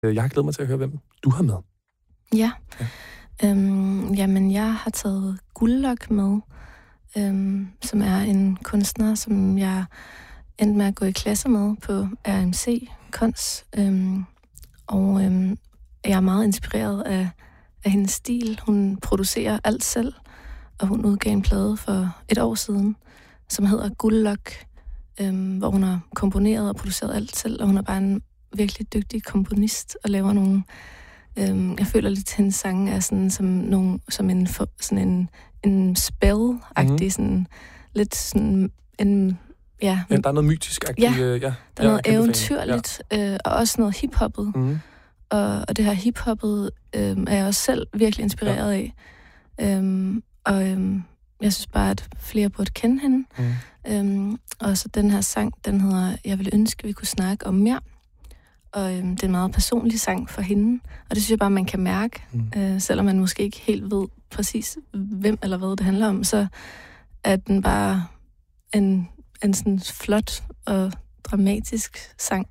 Jeg har glædet mig til at høre, hvem du har med. Ja. Jamen, jeg har taget Guldlok med, som er en kunstner, som jeg endte med at gå i klasse med på RMC Kunst. Jeg er meget inspireret af hendes stil. Hun producerer alt selv, og hun udgav en plade for et år siden, som hedder Guldlok, hvor hun har komponeret og produceret alt selv, og hun er bare en virkelig dygtig komponist og laver nogle... jeg føler lidt, at hendes sange er sådan en spell-agtig, sådan lidt sådan en... Ja, der er noget mytisk-agtigt. Ja, der er noget eventyrligt, og også noget hiphoppet. Mm. Og det her hiphoppet er jeg også selv virkelig inspireret af. Jeg synes bare, at flere burde kende hende. Og så den her sang, den hedder Jeg ville ønske, vi kunne snakke om mere. Og det er en meget personlig sang for hende. Og det synes jeg bare, man kan mærke. Selvom man måske ikke helt ved præcis, hvem eller hvad det handler om, så er den bare en sådan flot og dramatisk sang.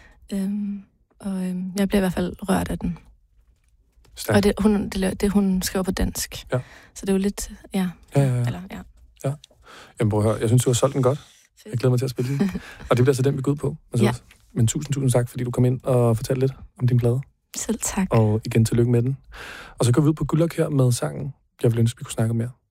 Jeg bliver i hvert fald rørt af den. Stærk. Og det hun skriver på dansk. Ja. Så det er jo lidt... Ja. Jamen, prøv at høre. Jeg synes, du har solgt den godt. Fedt. Jeg glæder mig til at spille den. Og det bliver så den, vi går ud på. Men tusind tak, fordi du kom ind og fortalte lidt om din plade. Selv tak. Og igen, tillykke med den. Og så går vi ud på Guldlok her med sangen Jeg ville ønske, vi kunne snakke mere.